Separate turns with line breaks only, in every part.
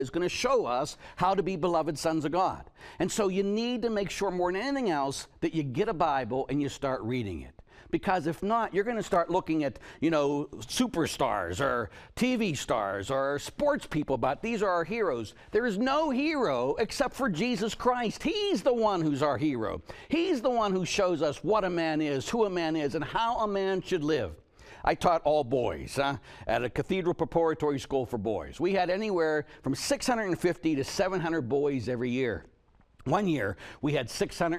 is going to show us how to be beloved sons of God. And so you need to make sure more than anything else that you get a Bible and you start reading it. Because if not, you're going to start looking at, superstars or TV stars or sports people, but these are our heroes. There is no hero except for Jesus Christ. He's the one who's our hero. He's the one who shows us what a man is, who a man is, and how a man should live. I taught all boys at a Cathedral Preparatory School for boys. We had anywhere from 650 to 700 boys every year. One year, we had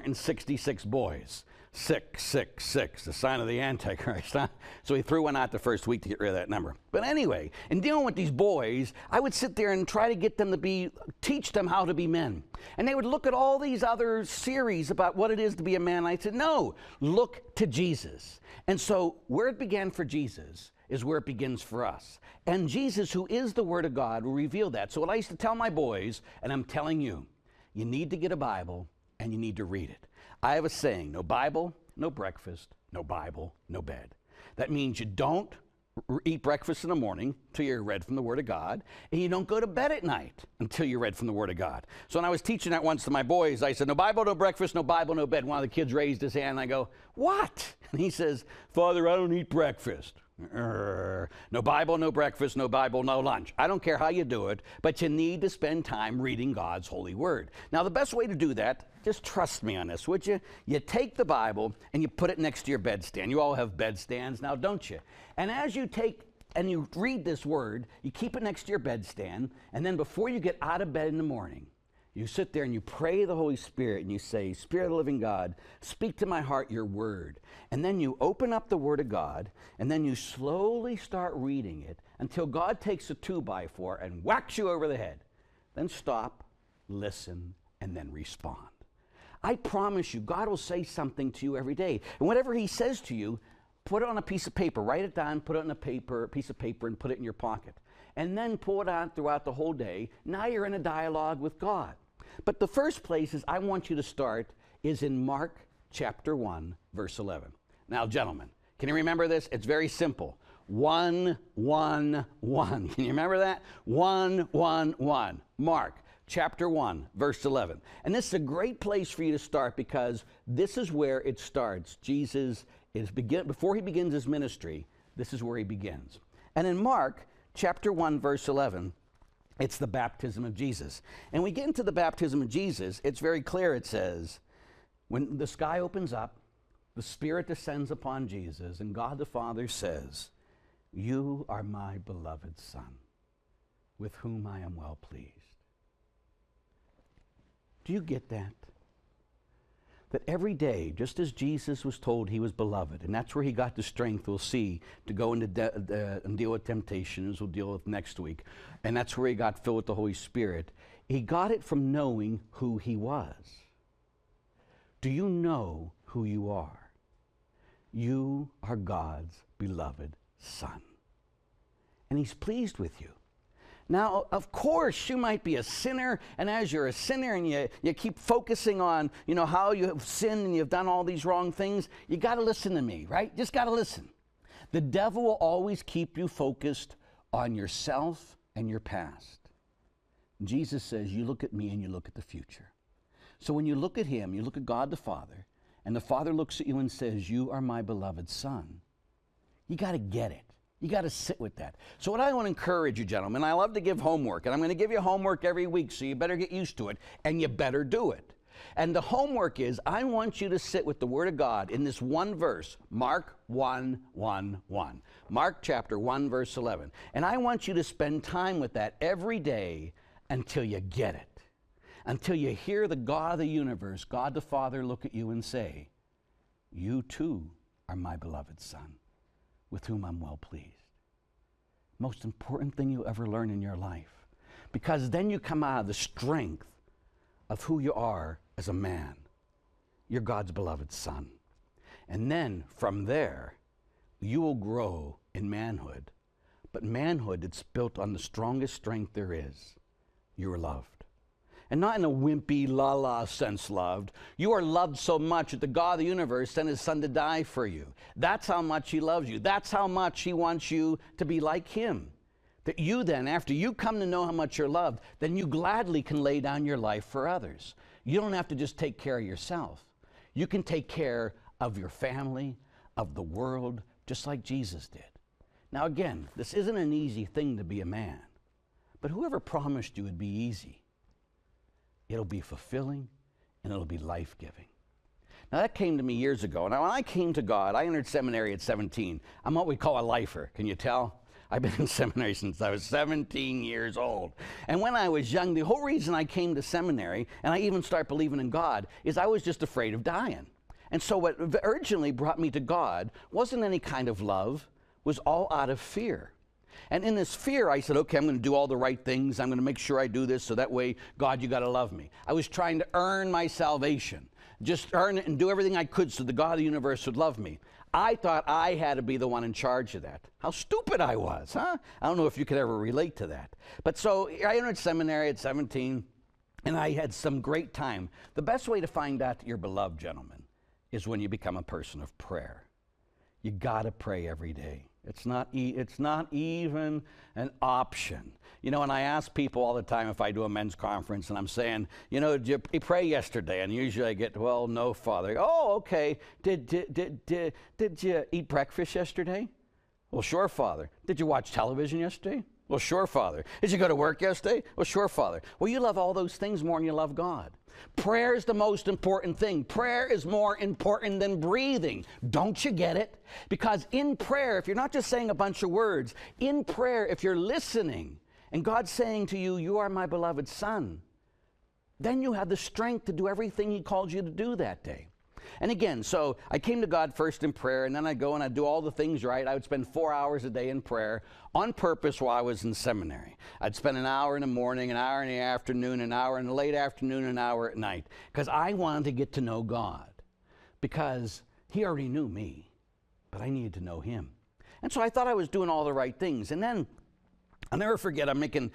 666 boys. 666, the sign of the Antichrist, huh? So he threw one out the first week to get rid of that number. But anyway, in dealing with these boys, I would sit there and try to get them to teach them how to be men. And they would look at all these other series about what it is to be a man. I said, no, look to Jesus. And so where it began for Jesus is where it begins for us. And Jesus, who is the Word of God, will reveal that. So what I used to tell my boys, and I'm telling you, you need to get a Bible and you need to read it. I have a saying, no Bible, no breakfast, no Bible, no bed. That means you don't eat breakfast in the morning until you're read from the Word of God, and you don't go to bed at night until you're read from the Word of God. So when I was teaching that once to my boys, I said, no Bible, no breakfast, no Bible, no bed. One of the kids raised his hand, and I go, what? And he says, Father, I don't eat breakfast. No Bible, no breakfast, no Bible, no lunch. I don't care how you do it, but you need to spend time reading God's holy word. Now, the best way to do that, just trust me on this, would you? You take the Bible and you put it next to your bedstand. You all have bedstands now, don't you? And as you take and you read this word, you keep it next to your bedstand, and then before you get out of bed in the morning, you sit there and you pray to the Holy Spirit and you say, Spirit of the living God, speak to my heart your word. And then you open up the Word of God and then you slowly start reading it until God takes a 2x4 and whacks you over the head. Then stop, listen, and then respond. I promise you, God will say something to you every day. And whatever He says to you, put it on a piece of paper. Write it down, put it on a piece of paper, and put it in your pocket. And then pull it out throughout the whole day. Now you're in a dialogue with God. But the first place I want you to start is in Mark chapter 1, verse 11. Now, gentlemen, can you remember this? It's very simple. 1, 1, 1. Can you remember that? 1, 1, 1. Mark chapter 1, verse 11. And this is a great place for you to start because this is where it starts. Jesus is before He begins His ministry, this is where He begins. And in Mark chapter 1, verse 11, it's the baptism of Jesus. And we get into the baptism of Jesus, it's very clear. It says, when the sky opens up, the Spirit descends upon Jesus, and God the Father says, you are my beloved Son, with whom I am well pleased. Do you get that? That every day, just as Jesus was told He was beloved, and that's where He got the strength, we'll see, to go into and deal with temptations, we'll deal with next week, and that's where He got filled with the Holy Spirit. He got it from knowing who He was. Do you know who you are? You are God's beloved Son, and He's pleased with you. Now, of course, you might be a sinner, and as you're a sinner and you keep focusing on, how you have sinned and you've done all these wrong things, you got to listen to me, right? Just got to listen. The devil will always keep you focused on yourself and your past. Jesus says, you look at me and you look at the future. So when you look at Him, you look at God the Father, and the Father looks at you and says, you are my beloved Son, you got to get it. You got to sit with that. So what I want to encourage you, gentlemen, I love to give homework, and I'm going to give you homework every week, so you better get used to it, and you better do it. And the homework is, I want you to sit with the Word of God in this one verse, Mark 1, 1, 1. Mark chapter 1, verse 11. And I want you to spend time with that every day until you get it. Until you hear the God of the universe, God the Father, look at you and say, you too are my beloved Son, with whom I'm well pleased. Most important thing you'll ever learn in your life. Because then you come out of the strength of who you are as a man. You're God's beloved Son. And then from there, you will grow in manhood. But manhood, it's built on the strongest strength there is. You are loved. And not in a wimpy, la-la sense loved. You are loved so much that the God of the universe sent His Son to die for you. That's how much He loves you. That's how much He wants you to be like Him. That you then, after you come to know how much you're loved, then you gladly can lay down your life for others. You don't have to just take care of yourself. You can take care of your family, of the world, just like Jesus did. Now again, this isn't an easy thing to be a man, but whoever promised you it'd be easy, it'll be fulfilling and it'll be life-giving. Now that came to me years ago. Now when I came to God, I entered seminary at 17. I'm what we call a lifer, can you tell? I've been in seminary since I was 17 years old. And when I was young, the whole reason I came to seminary, and I even started believing in God, is I was just afraid of dying. And so what originally brought me to God wasn't any kind of love, was all out of fear. And in this fear, I said, okay, I'm going to do all the right things. I'm going to make sure I do this so that way, God, you got to love me. I was trying to earn my salvation, just earn it and do everything I could so the God of the universe would love me. I thought I had to be the one in charge of that. How stupid I was, huh? I don't know if you could ever relate to that. But so I entered seminary at 17, and I had some great time. The best way to find out that you're beloved, gentlemen, is when you become a person of prayer. You got to pray every day. It's not even an option. You know, and I ask people all the time if I do a men's conference and I'm saying, you know, did you pray yesterday? And usually I get, well, no, Father. Oh, okay. Did you eat breakfast yesterday? Well, sure, Father. Did you watch television yesterday? Well, sure, Father. Did you go to work yesterday? Well, sure, Father. Well, you love all those things more than you love God. Prayer is the most important thing. Prayer is more important than breathing. Don't you get it? Because in prayer, if you're not just saying a bunch of words, in prayer, if you're listening and God's saying to you, you are my beloved son, then you have the strength to do everything he called you to do that day. And again, so I came to God first in prayer, and then I'd go and I'd do all the things right. I would spend 4 hours a day in prayer on purpose while I was in seminary. I'd spend an hour in the morning, an hour in the afternoon, an hour in the late afternoon, an hour at night, because I wanted to get to know God, because he already knew me, but I needed to know him. And so I thought I was doing all the right things. And then I'll never forget, I'm making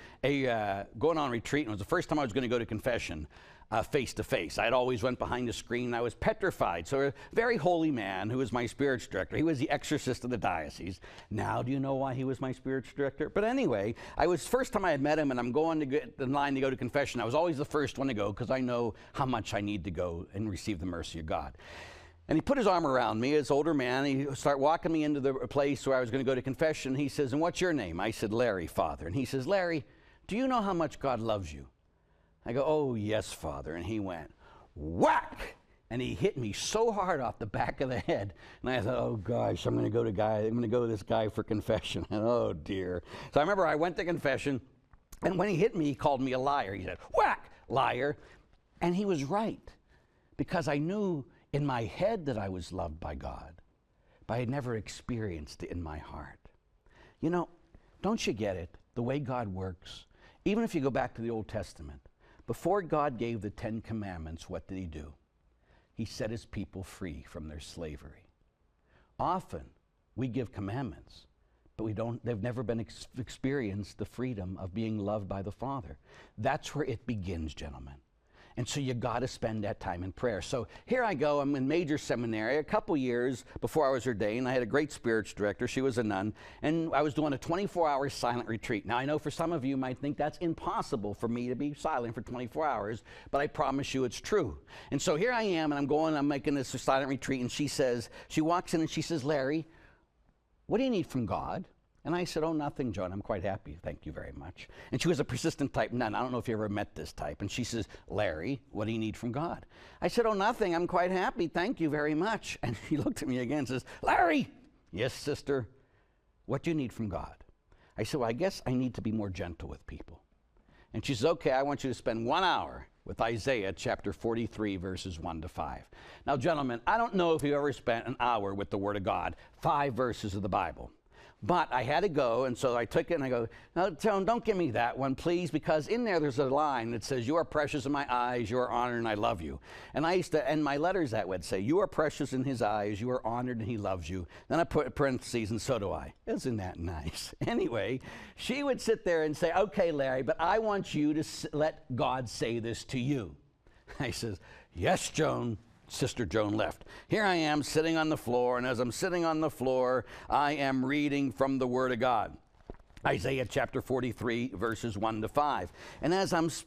going on retreat, and it was the first time I was going to go to confession. Face to face. I'd always went behind the screen. I was petrified. So a very holy man who was my spiritual director. He was the exorcist of the diocese. Now, do you know why he was my spiritual director? But anyway, first time I had met him, and I'm going to get in line to go to confession. I was always the first one to go because I know how much I need to go and receive the mercy of God. And he put his arm around me, this older man. He started walking me into the place where I was going to go to confession. He says, and what's your name? I said, Larry, Father. And he says, Larry, do you know how much God loves you? I go, oh, yes, Father. And he went, whack! And he hit me so hard off the back of the head. And I thought, oh, gosh, I'm going to go to this guy for confession. And oh, dear. So I remember I went to confession, and when he hit me, he called me a liar. He said, whack, liar. And he was right, because I knew in my head that I was loved by God, but I had never experienced it in my heart. You know, don't you get it? The way God works, even if you go back to the Old Testament, before God gave the 10 Commandments, what did he do? He set his people free from their slavery. Often, we give commandments, but they've never been experienced the freedom of being loved by the Father. That's where it begins, gentlemen. And so you got to spend that time in prayer. So here I go. I'm in major seminary. A couple years before I was ordained, I had a great spiritual director. She was a nun. And I was doing a 24-hour silent retreat. Now, I know for some of you might think that's impossible for me to be silent for 24 hours, but I promise you it's true. And so here I am, and I'm making this silent retreat, and she walks in and she says, Larry, what do you need from God? And I said, oh, nothing, John. I'm quite happy. Thank you very much. And she was a persistent type nun. I don't know if you ever met this type. And she says, Larry, what do you need from God? I said, oh, nothing. I'm quite happy. Thank you very much. And she looked at me again and says, Larry, yes, sister, what do you need from God? I said, well, I guess I need to be more gentle with people. And she says, okay, I want you to spend 1 hour with Isaiah chapter 43, verses 1 to 5. Now, gentlemen, I don't know if you ever spent an hour with the Word of God, 5 verses of the Bible. But I had to go, and so I took it, and I go, no, Joan, don't give me that one, please, because in there's a line that says, you are precious in my eyes, you are honored, and I love you. And I used to end my letters that would say, you are precious in his eyes, you are honored, and he loves you. Then I put parentheses, and so do I. Isn't that nice? Anyway, she would sit there and say, okay, Larry, but I want you to let God say this to you. I says, yes, Joan. Sister Joan left. Here I am sitting on the floor, and as I'm sitting on the floor, I am reading from the Word of God. Isaiah chapter 43, verses 1 to 5. And as I'm